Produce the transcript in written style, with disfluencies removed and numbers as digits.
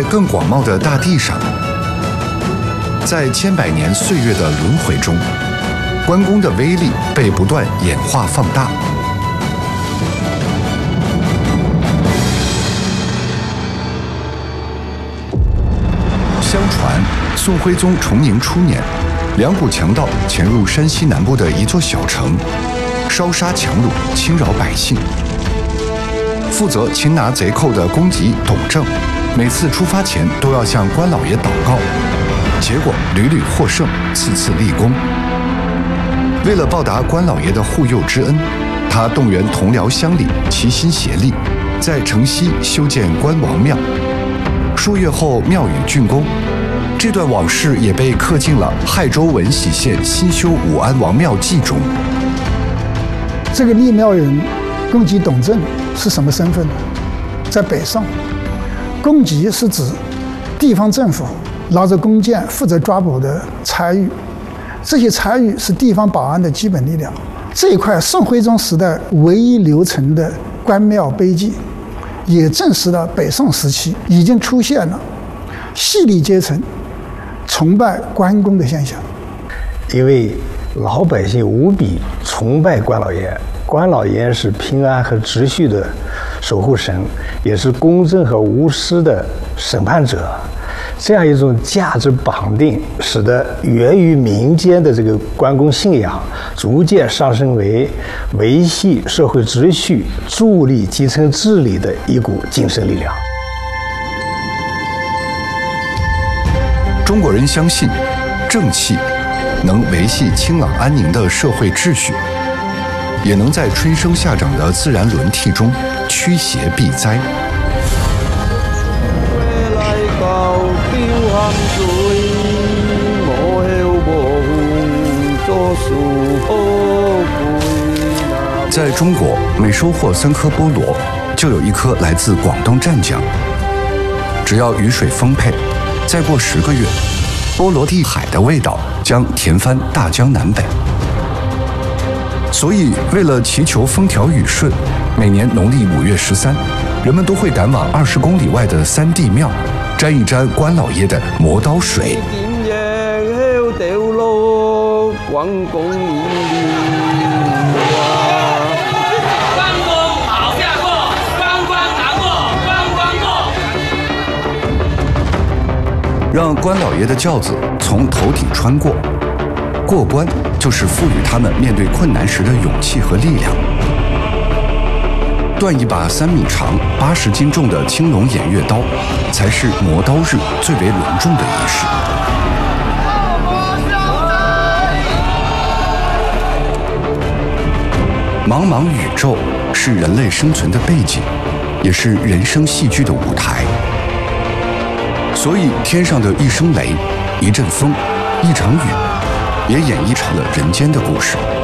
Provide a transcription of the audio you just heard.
更广袤的大地上。在千百年岁月的轮回中，关公的威力被不断演化放大。相传，宋徽宗崇宁初年，两股强盗潜入山西南部的一座小城，烧杀抢掳，侵扰百姓。负责擒拿贼寇的公吉董正，每次出发前都要向关老爷祷告，结果屡屡获胜，次次立功。为了报答关老爷的护佑之恩，他动员同僚乡里齐心协力，在城西修建关王庙。数月后，庙宇竣工。这段往事也被刻进了亥州闻喜县新修武安王庙记中。 这个立庙人公吉董正是什么身份呢？在北宋，公吉是指地方政府拿着弓箭负责抓捕的差役，这些差役是地方保安的基本力量。这一块宋徽宗时代唯一留存的关庙碑记，也证实了北宋时期已经出现了细吏阶层崇拜关公的现象。 因为老百姓无比崇拜关老爷，关老爷是平安和秩序的守护神，也是公正和无私的审判者。这样一种价值绑定，使得源于民间的这个关公信仰逐渐上升为维系社会秩序、助力基层治理的一股精神力量。 中国人相信，正气能维系清朗安宁的社会秩序，也能在春生夏长的自然轮替中驱邪避灾。在中国，每收获3颗菠萝，就有1颗来自广东湛江。只要雨水丰沛，再过10个月，菠萝地海的味道将甜翻大江南北。所以，为了祈求风调雨顺，每年农历5月13，人们都会赶往20公里外的三地庙，沾一沾关老爷的磨刀水。让关老爷的轿子从头顶穿过，过关就是赋予他们面对困难时的勇气和力量。断一把3米长、80斤重的青龙偃月刀，才是磨刀日最为隆重的仪式。茫茫宇宙是人类生存的背景，也是人生戏剧的舞台。所以，天上的一声雷、一阵风、一场雨，也演绎成了人间的故事。